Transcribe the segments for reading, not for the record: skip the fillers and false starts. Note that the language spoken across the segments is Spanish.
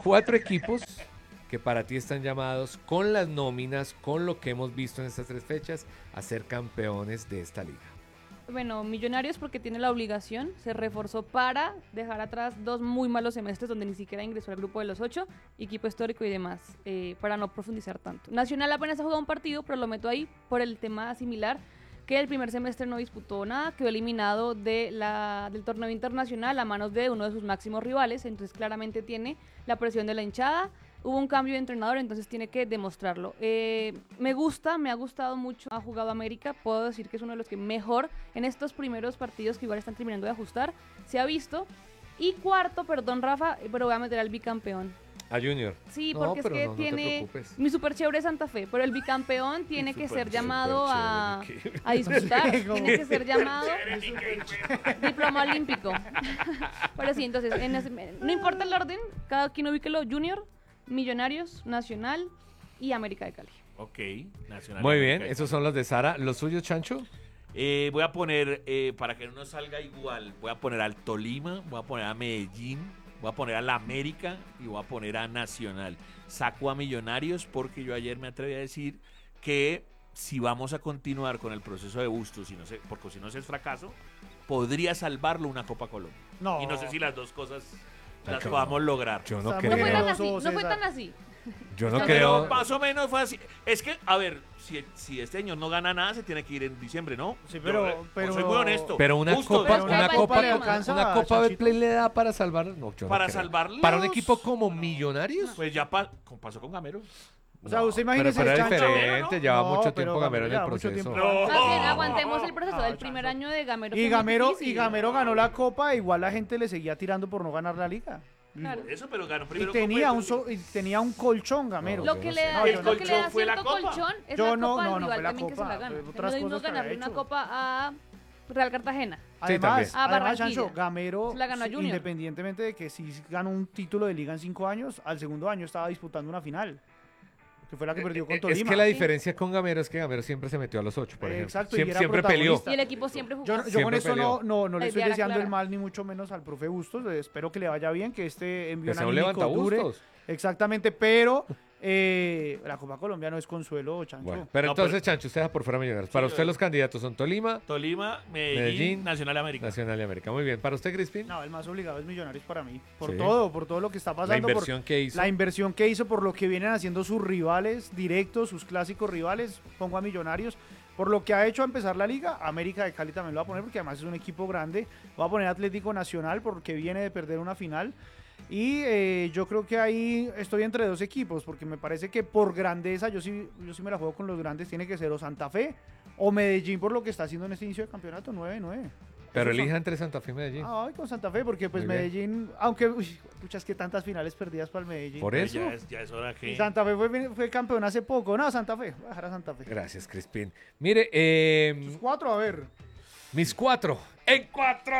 4 equipos que para ti están llamados con las nóminas, con lo que hemos visto en estas 3 fechas, a ser campeones de esta liga. Bueno, Millonarios porque tiene la obligación, se reforzó para dejar atrás 2 muy malos semestres donde ni siquiera ingresó al grupo de los 8, equipo histórico y demás, para no profundizar tanto. Nacional apenas ha jugado un partido, pero lo meto ahí por el tema similar, que el primer semestre no disputó nada, quedó eliminado del torneo internacional a manos de uno de sus máximos rivales, entonces claramente tiene la presión de la hinchada. Hubo un cambio de entrenador, entonces tiene que demostrarlo. Me ha gustado mucho. Ha jugado América, puedo decir que es uno de los que mejor en estos primeros partidos que igual están terminando de ajustar, se ha visto. Y cuarto, perdón Rafa, pero voy a meter al bicampeón. A Junior. Sí, porque es que tiene mi super chévere Santa Fe, pero el bicampeón tiene que ser llamado a disfrutar, tiene que ser llamado diploma olímpico. Pero sí, entonces, no importa el orden, cada quien ubíquelo: Junior, Millonarios, Nacional y América de Cali. Ok, Nacional. Muy bien, esos son los de Sara. ¿Los suyos, Chancho? Voy a poner, para que no nos salga igual, voy a poner al Tolima, voy a poner a Medellín, voy a poner a la América y voy a poner a Nacional. Saco a Millonarios porque yo ayer me atreví a decir que si vamos a continuar con el proceso de Bustos, porque si no es fracaso, podría salvarlo una Copa Colombia. No. Y no sé si las dos cosas las podamos lograr. Yo no Está creo. No fue tan así, César. no fue tan así. Yo no Pero creo. más o menos fue así. Es que, a ver, si este señor no gana nada, se tiene que ir en diciembre, ¿no? Sí, pero soy muy honesto. Pero una Justo, copa, Pero una es que copa, le alcanza una a copa de Chanchito. play le da para salvar. No, yo no ¿Para creo. salvarlos? Para un equipo como Millonarios. Pues ya pasó con Gamero. O sea, usted pero imagínese era Chancho. diferente, lleva No, mucho pero tiempo Gamero en el Gamero lleva mucho proceso. tiempo. Más bien, aguantemos el proceso del Ah, primer Chancho. año de Gamero. Y fue muy Gamero, difícil. ganó la copa, igual la gente le seguía tirando por no ganar la liga. Claro. Eso, pero ganó Y primero. tenía un colchón, Gamero. No, Lo que yo le sé. da, El lo que colchón le da fue la cierto copa. colchón es Yo la no, copa no, al no rival fue la también que se copa, la gana. otras No es lo mismo cosas que ganarle había una hecho. copa a Real Cartagena. Además, A Barranquilla. Chancho, Gamero, Se la ganó a Junior. independientemente de que si ganó un título de liga en 5 años, al segundo año estaba disputando una final, que fue la que perdió con Tolima. Es que la diferencia con Gamero es que Gamero siempre se metió a los 8, por ejemplo. Exacto, y Siempre, era siempre peleó. protagonista. Y el equipo siempre jugó. Yo con Siempre eso peleó. no La le estoy idea era deseando el clara. mal ni mucho menos al profe Bustos. Espero que le vaya bien, que este envío Que sea un levantabustos. Exactamente, pero la Copa Colombia no es consuelo, Chancho. Bueno, pero No, entonces, Chancho, usted da por fuera Millonarios. Para Sí, usted los candidatos son Tolima, Tolima, Medellín, Medellín, Nacional América. Nacional y América. Muy bien. ¿Para usted, Crispin? No, el más obligado es Millonarios para mí. Por Sí. todo lo que está pasando. La inversión que hizo. La inversión que hizo, por lo que vienen haciendo sus rivales directos, sus clásicos rivales. Pongo a Millonarios. Por lo que ha hecho a empezar la liga, América de Cali también lo va a poner porque además es un equipo grande. Va a poner Atlético Nacional porque viene de perder una final. Y yo creo que ahí estoy entre dos equipos porque me parece que por grandeza, yo sí me la juego con los grandes, tiene que ser o Santa Fe o Medellín por lo que está haciendo en este inicio de campeonato, 9-9. Pero Esos son- elija entre Santa Fe y Medellín. Ay, con Santa Fe, porque pues Muy bien. Medellín, aunque, puchas que tantas finales perdidas para el Medellín. Por eso. Ya es hora Y que... Santa Fe fue campeón hace poco. No, Santa Fe, voy a dejar a Santa Fe. Gracias, Crispin. Mire, Sus 4, a ver. mis 4. En 4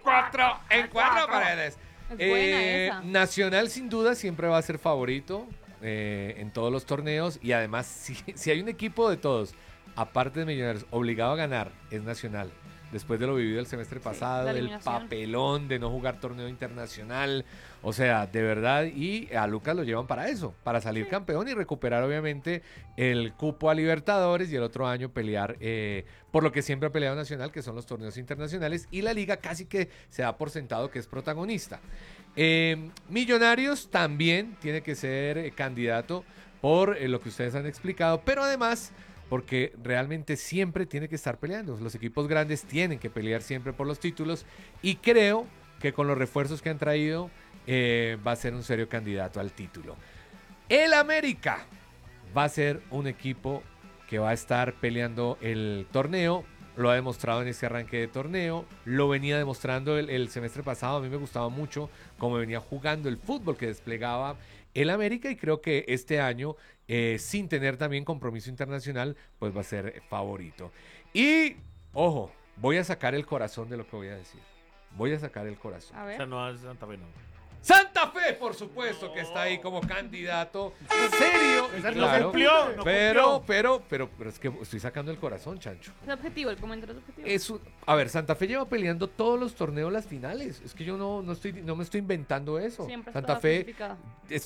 paredes. Es buena esa. Nacional sin duda siempre va a ser favorito en todos los torneos y además si hay un equipo de todos, aparte de Millonarios, obligado a ganar, es Nacional. Después de lo vivido el semestre pasado, la el eliminación. papelón de no jugar torneo internacional, o sea, de verdad, y a Lucas lo llevan para eso, para salir campeón y recuperar obviamente el cupo a Libertadores y el otro año pelear por lo que siempre ha peleado Nacional, que son los torneos internacionales, y la liga casi que se da por sentado que es protagonista. Millonarios también tiene que ser candidato por lo que ustedes han explicado, pero además porque realmente siempre tiene que estar peleando. Los equipos grandes tienen que pelear siempre por los títulos y creo que con los refuerzos que han traído va a ser un serio candidato al título. El América va a ser un equipo que va a estar peleando el torneo. Lo ha demostrado en este arranque de torneo, lo venía demostrando el semestre pasado. A mí me gustaba mucho cómo venía jugando el fútbol que desplegaba el América y creo que este año, sin tener también compromiso internacional, pues va a ser favorito. Y, ojo, voy a sacar el corazón de lo que voy a decir. Voy a sacar el corazón. A O ver. sea, no es Santa Fe, no. Santa Fe, por supuesto, que está ahí como candidato serio. y Esa no claro, cumplió, no pero es que estoy sacando el corazón, Chancho. Es objetivo, el comentario es objetivo. A ver, Santa Fe lleva peleando todos los torneos las finales. Es que yo no me estoy inventando eso. Siempre Santa estaba Fe clasificada.